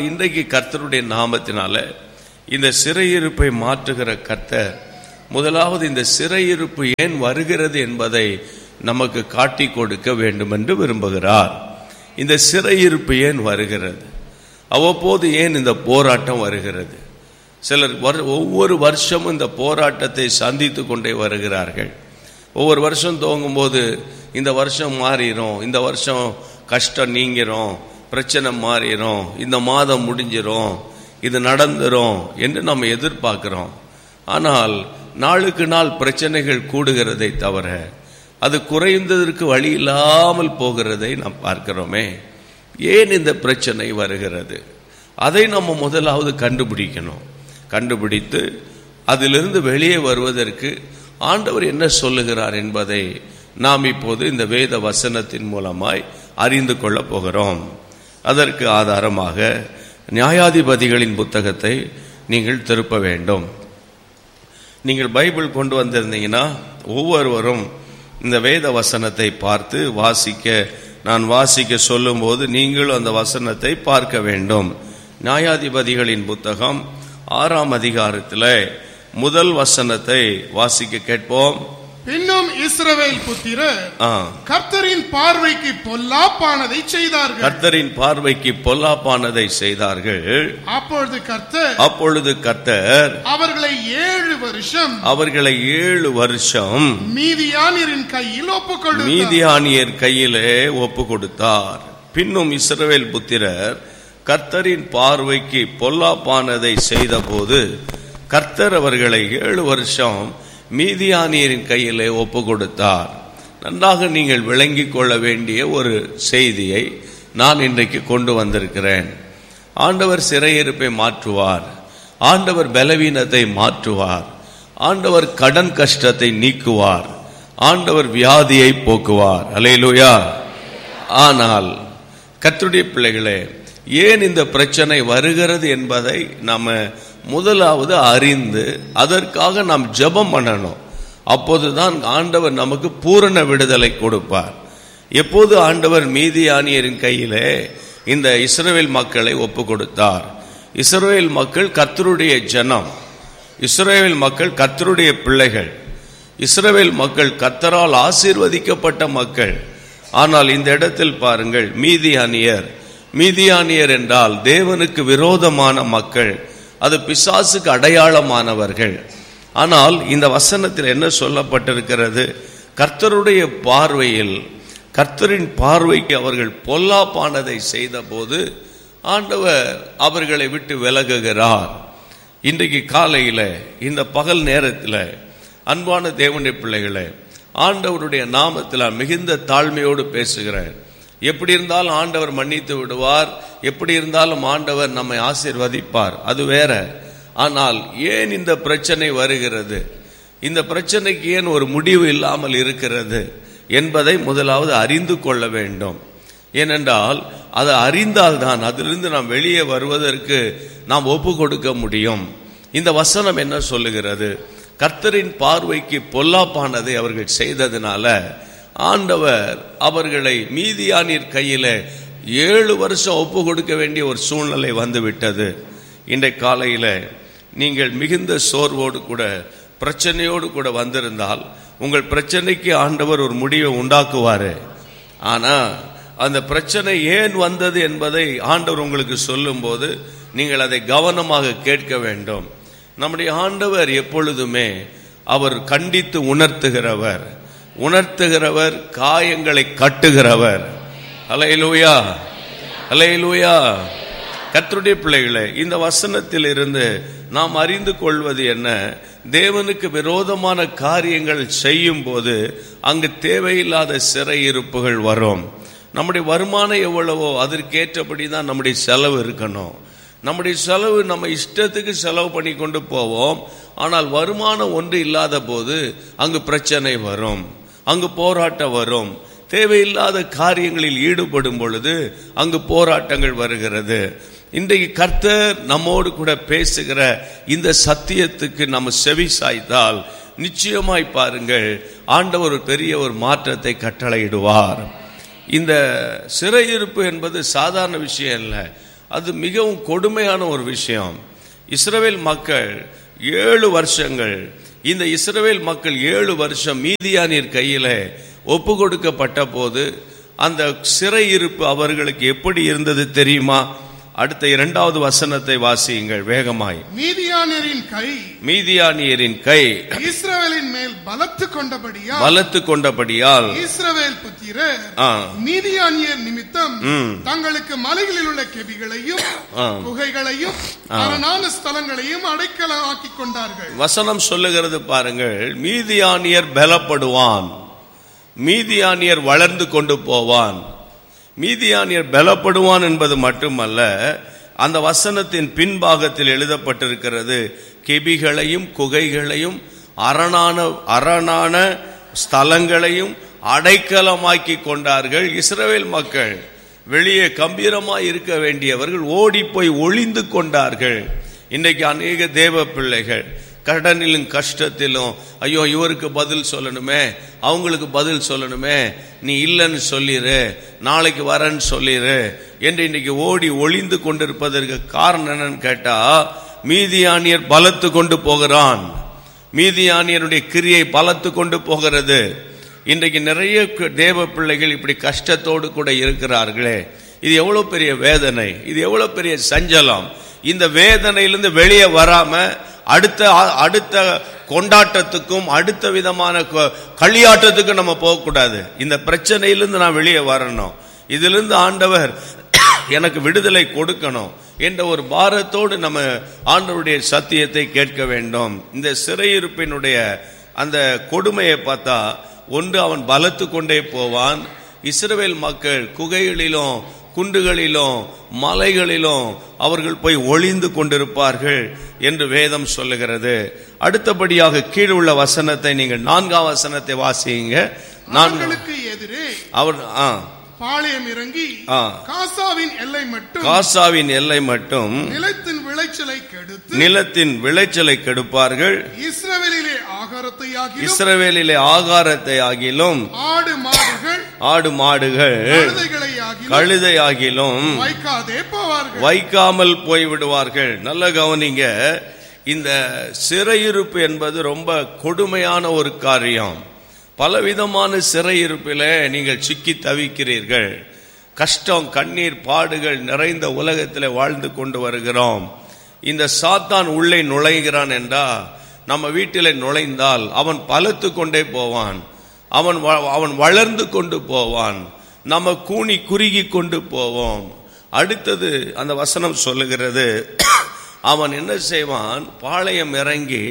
இன்றைக்கு கர்த்தருடைய நாமத்தினால இந்த சிறையிருப்பை மாற்றுகிற கர்த்தர் முதலாவது இந்த சிறையிருப்பு ஏன் வருகிறது என்பதை நமக்கு காட்டி கொடுக்க வேண்டும் என்று விரும்புகிறார். இந்த சிறையிருப்பு ஏன் வருகிறது, அவ்வப்போது ஏன் இந்த போராட்டம் வருகிறது? சிலர் ஒவ்வொரு வருஷமும் இந்த போராட்டத்தை சந்தித்து கொண்டே வருகிறார்கள். ஒவ்வொரு வருஷம் துவங்கும் போது இந்த வருஷம் மாறிடும், இந்த வருஷம் கஷ்டம் நீங்கிரும், பிரச்சனை மாறிடும், இந்த மாதம் முடிஞ்சிரும், இது நடந்துரும் என்று நம்ம எதிர்பார்க்கிறோம். ஆனால் நாளுக்கு நாள் பிரச்சனைகள் கூடுகிறதை தவிர அது குறைந்ததற்கு வழி இல்லாமல் போகிறதை நாம் பார்க்கிறோமே. ஏன் இந்த பிரச்சனை வருகிறது? அதை நம்ம முதலாவது கண்டுபிடிக்கணும். கண்டுபிடித்து அதிலிருந்து வெளியே வருவதற்கு ஆண்டவர் என்ன சொல்லுகிறார் என்பதை நாம் இப்போது இந்த வேத வசனத்தின் மூலமாய் அறிந்து கொள்ள போகிறோம். அதற்கு ஆதாரமாக நியாயாதிபதிகளின் புத்தகத்தை நீங்கள் திருப்ப வேண்டும். நீங்கள் பைபிள் கொண்டு வந்திருந்தீங்கன்னா ஒவ்வொருவரும் இந்த வேத வசனத்தை பார்த்து நான் வாசிக்க சொல்லும் போது நீங்களும் அந்த வசனத்தை பார்க்க வேண்டும். நியாயாதிபதிகளின் புத்தகம் 6ஆம் அதிகாரத்தில் முதல் வசனத்தை வாசிக்க கேட்போம். பின்னும் இஸ்ரவேல் புத்திரர் கர்த்தரின் பார்வைக்கு பொல்லாப்பானதை செய்தார்கள். கர்த்தரின் பார்வைக்கு பொல்லாப்பானதை செய்தார்கள். அப்பொழுது கர்த்தர் அவர்களை 7 வருஷம் மீதியானியரின் கையிலே ஒப்பு கொடுத்தார். பின்னும் இஸ்ரவேல் புத்திரர் கர்த்தரின் பார்வைக்கு பொல்லாப்பானதை செய்த போது கர்த்தர் அவர்களை 7 வருஷம் மீதியானியரின் கையிலே ஒப்பு கொடுத்தார். நன்றாக நீங்கள் விளங்கிக் கொள்ள வேண்டிய ஒரு செய்தியை நான் இன்றைக்கு கொண்டு வந்திருக்கிறேன். ஆண்டவர் சிறையிருப்பை மாற்றுவார், ஆண்டவர் பலவீனத்தை மாற்றுவார், ஆண்டவர் கடன் கஷ்டத்தை நீக்குவார், ஆண்டவர் வியாதியை போக்குவார். அல்லேலூயா. ஆனால் கர்த்தருடைய பிள்ளைகளே, ஏன் இந்த பிரச்சனை வருகிறது என்பதை நாம முதலாவது அறிந்து அதற்காக நாம் ஜெபம் பண்ணணும். அப்போதுதான் ஆண்டவர் நமக்கு பூரண விடுதலை கொடுப்பார். எப்போது ஆண்டவர் மீதியானியரின் கையிலே இந்த இஸ்ரவேல் மக்களை ஒப்பு கொடுத்தார். இஸ்ரவேல் மக்கள் கர்த்தருடைய ஜனம், இஸ்ரவேல் மக்கள் கர்த்தருடைய பிள்ளைகள், இஸ்ரவேல் மக்கள் கர்த்தரால் ஆசீர்வதிக்கப்பட்ட மக்கள். ஆனால் இந்த இடத்தில் பாருங்கள், மீதியானியர் என்றால் தேவனுக்கு விரோதமான மக்கள், அது பிசாசுக்கு அடையாளமானவர்கள். ஆனால் இந்த வசனத்தில் என்ன சொல்லப்பட்டிருக்கிறது? கர்த்தருடைய பார்வையில், கர்த்தரின் பார்வைக்கு அவர்கள் பொல்லாப்பானதை செய்த போது ஆண்டவர் அவர்களை விட்டு விலகுகிறார். இன்றைக்கு காலையில் இந்த பகல் நேரத்தில் அன்பான தேவனுடைய பிள்ளைகளே, ஆண்டவருடைய நாமத்தில் மிகுந்த தாழ்மையோடு பேசுகிறேன். எப்படி இருந்தாலும் ஆண்டவர் மன்னித்து விடுவார், எப்படி இருந்தாலும் ஆண்டவர் நம்மை ஆசீர்வதிப்பார், அது வேற. ஆனால் ஏன் இந்த பிரச்சனை வருகிறது, இந்த பிரச்சனைக்கு ஏன் ஒரு முடிவு இல்லாமல் இருக்கிறது என்பதை முதலாவது அறிந்து கொள்ள வேண்டும். ஏனென்றால் அதை அறிந்தால்தான் அதிலிருந்து நாம் வெளியே வருவதற்கு நாம் ஒப்பு கொடுக்க முடியும். இந்த வசனம் என்ன சொல்லுகிறது? கர்த்தரின் பார்வைக்கு பொல்லாப்பானதை அவர்கள் செய்ததினால ஆண்டவர் அவர்களை மீதியானியர் கையில 7 வருஷம் ஒப்பு கொடுக்க வேண்டிய ஒரு சூழ்நிலை வந்துவிட்டது. இன்றைய காலையில நீங்கள் மிகுந்த சோர்வோடு கூட பிரச்சனையோடு கூட வந்திருந்தால் உங்கள் பிரச்சனைக்கு ஆண்டவர் ஒரு முடிவை உண்டாக்குவாரு. ஆனா அந்த பிரச்சனை ஏன் வந்தது என்பதை ஆண்டவர் உங்களுக்கு சொல்லும் போது நீங்கள் அதை கவனமாக கேட்க வேண்டும். நம்முடைய ஆண்டவர் எப்பொழுதுமே அவர் கண்டித்து உணர்த்துகிறவர், காயங்களை கட்டுகிறவர். அல்லேலூயா, அல்லேலூயா. கர்த்தருடைய பிள்ளைகளே, இந்த வசனத்தில் இருந்து நாம் அறிந்து கொள்வது என்ன? தேவனுக்கு விரோதமான காரியங்கள் செய்யும் போது அங்கு தேவையில்லாத சிறையிருப்புகள் வரும். நம்முடைய வருமானம் எவ்வளவோ அதற்கேற்றபடி தான் நம்முடைய செலவு இருக்கணும். நம்முடைய செலவு நம்ம இஷ்டத்துக்கு செலவு பண்ணி கொண்டு போவோம். ஆனால் வருமானம் ஒன்று இல்லாத போது அங்கு பிரச்சனை வரும், அங்கு போராட்டம் வரும். தேவையில்லாத காரியங்களில் ஈடுபடும் பொழுது அங்கு போராட்டங்கள் வருகிறது. இன்றைக்கு கர்த்தர் நம்மோடு கூட பேசுகிற இந்த சத்தியத்துக்கு நம்ம செவி சாய்த்தால் நிச்சயமாய் பாருங்கள், ஆண்டவர் பெரிய ஒரு மாற்றத்தை கட்டளையிடுவார். இந்த சிறையிருப்பு என்பது சாதாரண விஷயம் இல்லை. அது மிகவும் கொடுமையான ஒரு விஷயம். இஸ்ரவேல் மக்கள் 7 வருஷங்கள், இந்த இஸ்ரவேல் மக்கள் 7 வருஷம் மீதியானியர் கையில ஒப்பு கொடுக்கப்பட்ட போது அந்த சிறையிருப்பு அவர்களுக்கு எப்படி இருந்தது தெரியுமா? அடுத்த 2வது வசனத்தை வாசியுங்கள் வேகமாய். மீதியானியரின் கை இஸ்ரவேலின் மேல் பலத்து கொண்டபடியால் இஸ்ரவேல் புத்திரர் மீதியானியர் நிமித்தம் தங்களுக்கு மலைகளில் உள்ள கெபிகளையும் குகைகளையும் அரணான ஸ்தலங்களையும் அடைக்கலமாக்கிக் கொண்டார்கள். வசனம் சொல்லுகிறது பாருங்கள், மீதியானியர் பலப்படுவான், மீதியானியர் வளர்ந்து கொண்டு போவான். மீதியானியர் பலப்படுவான் என்பது மட்டுமல்ல, அந்த வசனத்தின் பின்பாகத்தில் எழுதப்பட்டிருக்கிறது, கெபிகளையும் குகைகளையும் அரணான ஸ்தலங்களையும் அடைக்கலமாக்கி கொண்டார்கள். இஸ்ரவேல் மக்கள் வெளியே கம்பீரமாய் இருக்க வேண்டியவர்கள் ஓடி போய் ஒளிந்து கொண்டார்கள். இன்றைக்கு அநேக தேவ பிள்ளைகள் கடனிலும் கஷ்டத்திலும், ஐயோ இவருக்கு பதில் சொல்லணுமே, அவங்களுக்கு பதில் சொல்லணுமே, நீ இல்லைன்னு சொல்லிரு, நாளைக்கு வரன்னு சொல்லிரு என்று இன்னைக்கு ஓடி ஒளிந்து கொண்டிருப்பதற்கு காரணம் என்னன்னு கேட்டா, மீதியானியர் பலத்து கொண்டு போகிறான், மீதியானியருடைய கிரியை பலத்து கொண்டு போகிறது. இன்றைக்கு நிறைய தேவ பிள்ளைகள் இப்படி கஷ்டத்தோடு கூட இருக்கிறார்களே, இது எவ்வளவு பெரிய வேதனை, இது எவ்வளவு பெரிய சஞ்சலம். இந்த வேதனையிலிருந்து வெளியே வராம அடுத்த கொண்டாட்டத்துக்கும் அடுத்த விதமான களியாட்டத்துக்கும் நம்ம போகக்கூடாது. இந்த பிரச்சனையிலிருந்து நான் வெளியே வரணும், இதிலிருந்து ஆண்டவர் எனக்கு விடுதலை கொடுக்கணும் என்ற ஒரு பாரத்தோடு நம்ம ஆண்டவருடைய சத்தியத்தை கேட்க வேண்டும். இந்த சிறையிருப்பினுடைய அந்த கொடுமையை பார்த்தா, ஒன்று அவன் பலத்து கொண்டே போவான். இஸ்ரவேல் மக்கள் குகைகளிலும் குண்டுகளிலும் மலைகளிலும் அவர்கள் போய் ஒளிந்து கொண்டிருப்பார்கள் என்று வேதம் சொல்லுகிறது. அடுத்தபடியாக கீழ் உள்ள வசனத்தை நீங்கள் 4ஆம் வசனத்தை வாசியுங்க. நான்களுக்கு எதிரே அவர் பாளையம் இறங்கி காசாவின் எல்லை மட்டும் நிலத்தின் விளைச்சலை கெடுப்பார்கள். இஸ்ரவேலிலே ஆகாரத்தை ஆகிலும் ஆடு மாடுகள் கழுதை ஆகிலும் வைக்காமல் போய்விடுவார்கள். நல்ல கவனிங்க, இந்த சிறையிருப்பு என்பது ரொம்ப கொடுமையான ஒரு காரியம். பலவிதமான சிறையிருப்பில நீங்கள் சிக்கி தவிக்கிறீர்கள். கஷ்டம், கண்ணீர், பாடுகள் நிறைந்த உலகத்தில் வாழ்ந்து கொண்டு வருகிறோம். இந்த சாத்தான் உள்ளே நுழைகிறான் என்றா, நம்ம வீட்டில் நுழைந்தால் அவன் பலத்து கொண்டே போவான், அவன் வளர்ந்து கொண்டு போவான், நம்ம கூனி குறுகி கொண்டு போவோம். அடுத்தது அந்த வசனம் சொல்லுகிறது, அவன் என்ன செய்வான், பாளையம் இறங்கி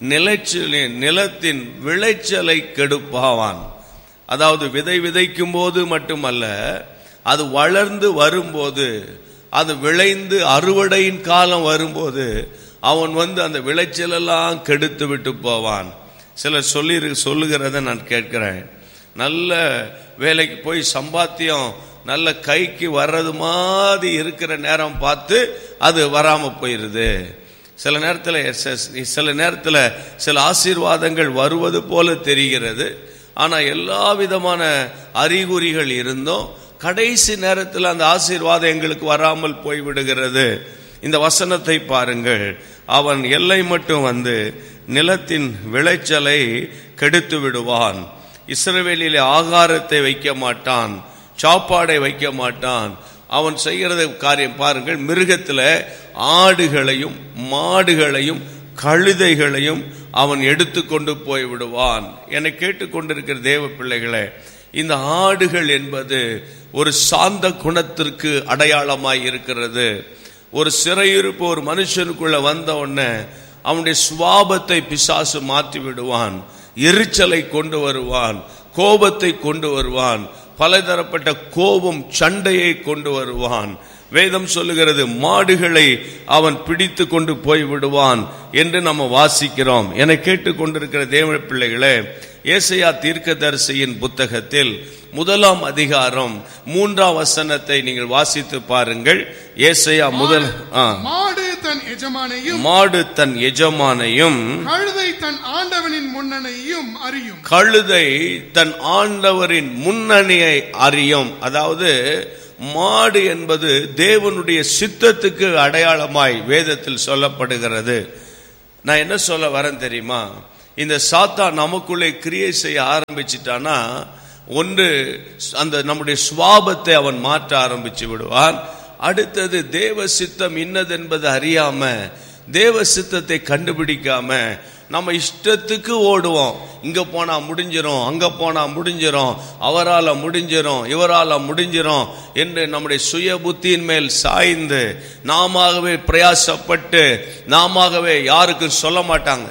நிலத்தின் விளைச்சலை கெடுப்பாவான். அதாவது விதை விதைக்கும் போது மட்டுமல்ல, அது வளர்ந்து வரும்போது, அது விளைந்து அறுவடையின் காலம் வரும்போது அவன் அந்த விளைச்சலெல்லாம் கெடுத்து விட்டு போவான். சிலர் சொல்லுகிறத நான் கேட்கிறேன். நல்ல வேலைக்கு போய் சம்பாத்தியம் நல்ல கைக்கு வர்றது மாதிரி இருக்கிற நேரம் பார்த்து அது வராம போயிருது. சில நேரத்தில் சில ஆசீர்வாதங்கள் வருவது போல தெரிகிறது. ஆனா எல்லா விதமான அறிகுறிகள் இருந்தும் கடைசி நேரத்தில் அந்த ஆசீர்வாதம் எங்களுக்கு வராமல் போய்விடுகிறது. இந்த வசனத்தை பாருங்கள், அவன் எல்லை மட்டும் நிலத்தின் விளைச்சலை கெடுத்து விடுவான். இஸ்ரவேலிலே ஆகாரத்தை வைக்க மாட்டான், சாப்பாடை வைக்க மாட்டான். அவன் செய்கிறது காரியம் பாருங்கள், மிருகத்தில் ஆடுகளையும் மாடுகளையும் கழுதைகளையும் அவன் எடுத்துக்கொண்டு போய் விடுவான். என்னை கேட்டுக்கொண்டிருக்கிற தேவ பிள்ளைகளே, இந்த ஆடுகள் என்பது ஒரு சாந்த குணத்திற்கு அடையாளமாய் இருக்கிறது. ஒரு சிறையிருப்பு ஒரு மனுஷனுக்குள்ள வந்த உடனே அவனுடைய சுவாபத்தை பிசாசு மாற்றி விடுவான், எரிச்சலை கொண்டு வருவான், கோபத்தை கொண்டு வருவான், பலதரப்பட்ட கோபம் சண்டையை கொண்டு வருவான். வேதம் சொல்லுகிறது, மாடுகளை அவன் பிடித்து கொண்டு போய் விடுவான் என்று நம்ம வாசிக்கிறோம். என கேட்டுக்கொண்டிருக்கிற தேவ பிள்ளைகளே, ஏசாயா தீர்க்கதரிசியின் புத்தகத்தில் 1ஆம் அதிகாரம் 3ஆம் வசனத்தை நீங்கள் வாசித்து பாருங்கள். ஏசாயா மாடு தன் எஜமானையும் கழுதை தன் ஆண்டவனின் முன்னணியையும் அறியும். கழுதை தன் ஆண்டவரின் முன்னணியை அறியும். அதாவது மாடு என்பது தேவனுடைய சித்தத்துக்கு அடையாளமாய் வேதத்தில் சொல்லப்படுகிறது. நான் என்ன சொல்ல வரேன் தெரியுமா? இந்த சாத்தான் நமக்குள்ளே கிரியை செய்ய ஆரம்பிச்சிட்டானா, ஒன்று அந்த நம்முடைய சுவாபத்தை அவன் மாற்ற ஆரம்பிச்சு விடுவான். அடுத்தது தேவ சித்தம் இன்னதென்பது அறியாம, தேவ சித்தத்தை கண்டுபிடிக்காம நம்ம இஷ்டத்துக்கு ஓடுவோம். இங்க போனா முடிஞ்சிரும், அங்க போனா முடிஞ்சிரும், அவரால முடிஞ்சிரும், இவரால முடிஞ்சிரும் என்று நம்முடைய சுய புத்தியின் மேல் சாய்ந்து நாமவே பிரயாசப்பட்டு நாமவே யாருக்கும் சொல்ல மாட்டாங்க.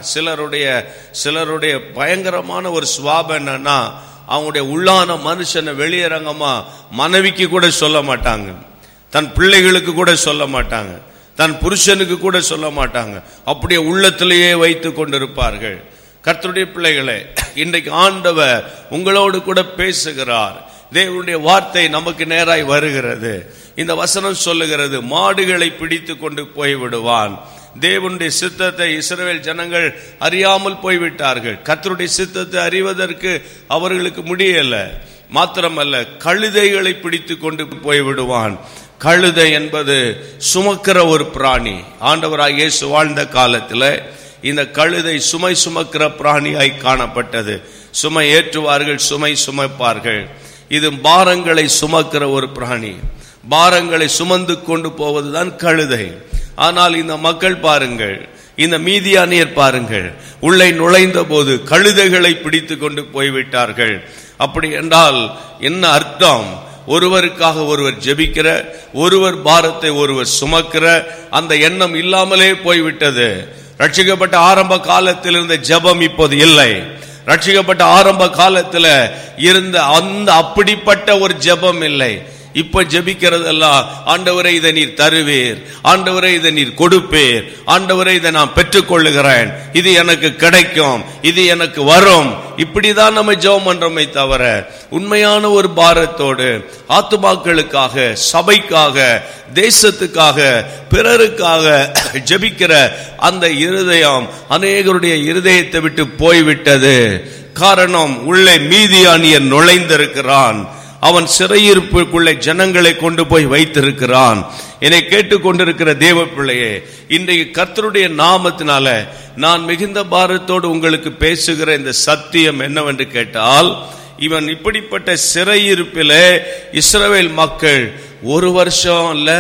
சிலருடைய பயங்கரமான ஒரு சுவாபம் என்னன்னா, அவங்களுடைய உள்ளான மனுஷனை வெளியரங்கமா மனைவிக்கு கூட சொல்ல மாட்டாங்க, தன் பிள்ளைகளுக்கு கூட சொல்ல மாட்டாங்க, தன் புருஷனுக்கு கூட சொல்ல மாட்டாங்க. அப்படியே உள்ளத்திலேயே வைத்து கொண்டிருப்பார்கள். கர்த்தருடைய பிள்ளைகளே, இன்றைக்கு ஆண்டவர் உங்களோடு கூட பேசுகிறார். தேவனுடைய வார்த்தை நமக்கு நேராய் வருகிறது. இந்த வசனம் சொல்லுகிறது, மாடுகளை பிடித்து கொண்டு போய்விடுவான். தேவனுடைய சித்தத்தை இஸ்ரவேல் ஜனங்கள் அறியாமல் போய்விட்டார்கள். கர்த்தருடைய சித்தத்தை அறிவதற்கு அவர்களுக்கு முடியல. மாத்திரமல்ல, கழுதைகளை பிடித்து கொண்டு போய்விடுவான். கழுதை என்பது சுமக்கிற ஒரு பிராணி. ஆண்டவராகிய இயேசு வாழ்ந்த காலத்தில் இந்த கழுதை சுமை சுமக்கிற பிராணியாய் காணப்பட்டது. சுமை ஏற்றுவார்கள், சுமை சுமப்பார்கள். இது பாரங்களை சுமக்கிற ஒரு பிராணி. பாரங்களை சுமந்து கொண்டு போவதுதான் கழுதை. ஆனால் இந்த மக்கள் பாருங்கள், இந்த மீதியானியர் பாருங்கள், உள்ளே நுழைந்த போது கழுதைகளை பிடித்து கொண்டு போய்விட்டார்கள். அப்படி என்றால் என்ன அர்த்தம்? ஒருவருக்காக ஒருவர் ஜெபிக்கிற, ஒருவர் பாரத்தை ஒருவர் சுமக்கிற அந்த எண்ணம் இல்லாமலே போய்விட்டது. ரட்சிக்கப்பட்ட ஆரம்ப காலத்தில் இருந்த ஜெபம் இப்போது இல்லை. ரட்சிக்கப்பட்ட ஆரம்ப காலத்தில் இருந்த அந்த அப்படிப்பட்ட ஒரு ஜெபம் இல்லை. இப்ப ஜெபிக்கிறதெல்லாம், ஆண்டவரே இதை நீர் தருவீர், ஆண்டவரே இதை நீர் கொடுப்பீர், ஆண்டவரே இதை நான் பெற்றுக்கொள்ளுகிறேன், இது எனக்கு கிடைக்கும், இது எனக்கு வரும். இப்படிதான் நம்ம ஜெபம் பண்றோமே தவிர உண்மையான ஒரு பாரத்தோடு ஆத்துமாக்களுக்காக, சபைக்காக, தேசத்துக்காக, பிறருக்காக ஜெபிக்கிற அந்த இருதயம் அநேகருடைய இருதயத்தை விட்டு போய்விட்டது. காரணம், உள்ளே மீதியானியன் நுழைந்திருக்கிறான். அவன் சிறையிருப்புக்குள்ளே ஜனங்களை கொண்டு போய் வைத்திருக்கிறான். என்னை கேட்டுக்கொண்டிருக்கிற தேவ பிள்ளையே, இன்றைக்கு கர்த்தருடைய நாமத்தினால நான் மிகுந்த பாரத்தோடு உங்களுக்கு பேசுகிற இந்த சத்தியம் என்னவென்று கேட்டால், இவன் இப்படிப்பட்ட சிறையிருப்பிலே இஸ்ரவேல் மக்கள் 1 வருஷம் இல்ல,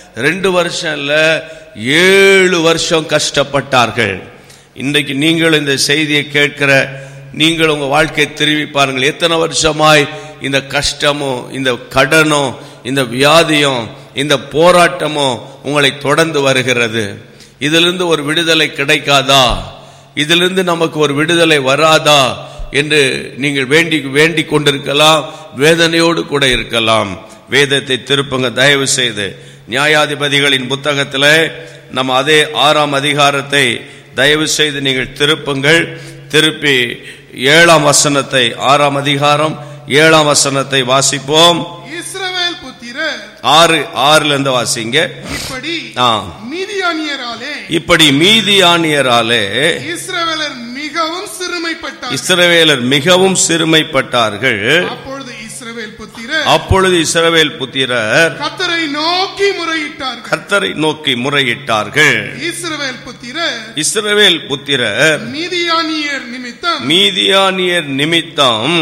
2 வருஷம் இல்ல, 7 வருஷம் கஷ்டப்பட்டார்கள். இன்றைக்கு நீங்கள் இந்த செய்தியை கேட்கிற நீங்கள் உங்க வாழ்க்கையை திரும்பி பாருங்கள். எத்தனை வருஷமாய் இந்த கஷ்டமோ, இந்த கடனோ, இந்த வியாதியும், இந்த போராட்டமோ உங்களை தொடர்ந்து வருகிறது. இதிலிருந்து ஒரு விடுதலை கிடைக்காதா? இதிலிருந்து நமக்கு ஒரு விடுதலை வராதா என்று நீங்கள் வேண்டிக் கொண்டிருக்கலாம், வேதனையோடு கூட இருக்கலாம். வேதத்தை திருப்புங்க தயவு செய்து. நியாயாதிபதிகளின் புத்தகத்தில் நம்ம அதே 6ஆம் அதிகாரத்தை தயவு செய்து நீங்கள் திருப்புங்கள். திருப்பி 7ஆம் வசனத்தை, 6ஆம் அதிகாரம் 7ஆம் வசனத்தை வாசிப்போம். இஸ்ரவேல் புத்திரர் 6ல இருந்து வாசிங்க. இப்படி மீதியானியராலே இஸ்ரவேலர் மிகவும் சிறுமைப்பட்டார்கள். அப்பொழுது இஸ்ரவேல் புத்திரர் கர்த்தரை நோக்கி முறையிட்டார்கள். இஸ்ரவேல் புத்திரர் மீதியானியர் நிமித்தம்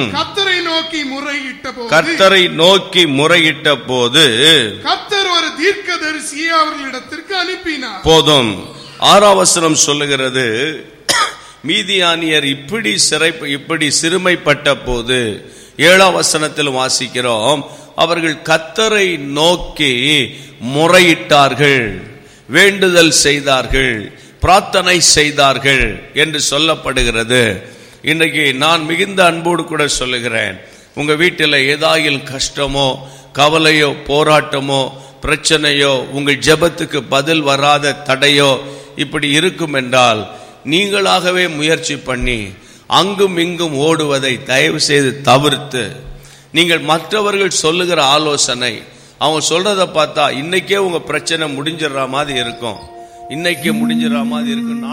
கர்த்தரை நோக்கி முறையிட்ட போது கர்த்தர் ஒரு தீர்க்கதரிசியை அவர்களிடத்திற்கு அனுப்பினார். போதும். 6ஆம் வசனம் சொல்லுகிறது, மீதியானியர் இப்படி சிறுமைப்பட்ட போது, 7ஆம் வசனத்தில் வாசிக்கிறோம், அவர்கள் கர்த்தரை நோக்கி முறையிட்டார்கள், வேண்டுதல் செய்தார்கள், பிரார்த்தனை செய்தார்கள் என்று சொல்லப்படுகிறது. இன்றைக்கு நான் மிகுந்த அன்போடு கூட சொல்லுகிறேன், உங்க வீட்டில் ஏதாயில் கஷ்டமோ, கவலையோ, போராட்டமோ, பிரச்சனையோ, உங்கள் ஜெபத்துக்கு பதில் வராத தடையோ இப்படி இருக்கும் என்றால், நீங்களாகவே முயற்சி பண்ணி அங்கும் இங்கும் ஓடுவதை தயவு செய்து தவிர்த்து, நீங்கள் மற்றவர்கள் சொல்லுகிற ஆலோசனை, அவங்க சொல்றதை பார்த்தா இன்னைக்கே உங்க பிரச்சனை முடிஞ்சிடற மாதிரி இருக்கும்,